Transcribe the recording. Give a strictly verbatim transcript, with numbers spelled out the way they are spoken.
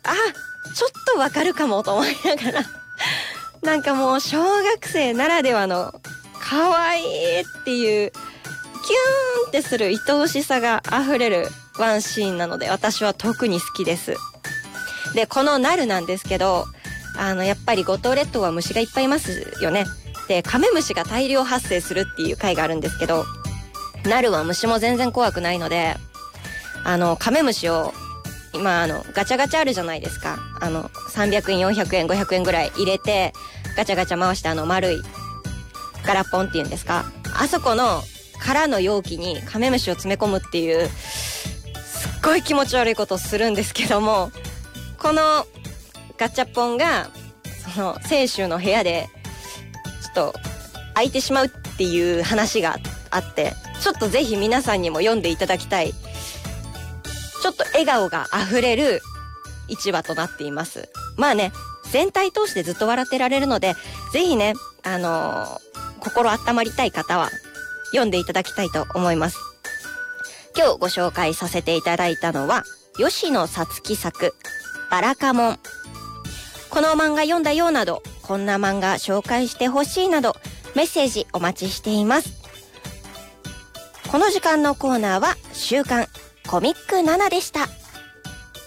あ、ちょっとわかるかもと思いながらなんかもう小学生ならではの可愛いっていうキューンってする愛おしさがあふれるワンシーンなので、私は特に好きです。で、このナルなんですけど、あのやっぱり五島列島は虫がいっぱいいますよね。で、カメムシが大量発生するっていう回があるんですけど、ナルは虫も全然怖くないので、あのカメムシを今あのガチャガチャあるじゃないですか。あのさんびゃくえんよんひゃくえんごひゃくえんぐらい入れてガチャガチャ回して、あの丸いガラポンっていうんですか、あそこの空の容器にカメムシを詰め込むっていうすっごい気持ち悪いことをするんですけども、このガチャポンがその清舟の部屋でちょっと開いてしまうっていう話があって、ちょっとぜひ皆さんにも読んでいただきたい、ちょっと笑顔があふれる一話となっています。まあね、全体通してずっと笑ってられるので、ぜひね、あのー、心温まりたい方は読んでいただきたいと思います。今日ご紹介させていただいたのは吉野さつき作バラカモン。この漫画読んだよなど、こんな漫画紹介してほしいなどメッセージお待ちしています。この時間のコーナーは週刊コミックななでした。